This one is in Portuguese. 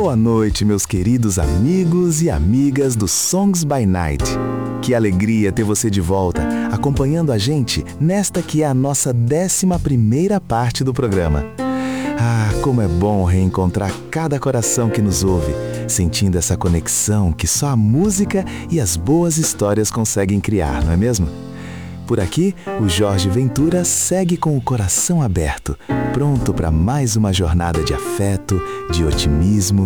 Boa noite, meus queridos amigos e amigas do Songs by Night. Que alegria ter você de volta, acompanhando a gente nesta que é a nossa 11ª parte do programa. Ah, como é bom reencontrar cada coração que nos ouve, sentindo essa conexão que só a música e as boas histórias conseguem criar, não é mesmo? Por aqui, o Jorge Ventura segue com o coração aberto, pronto para mais uma jornada de afeto, de otimismo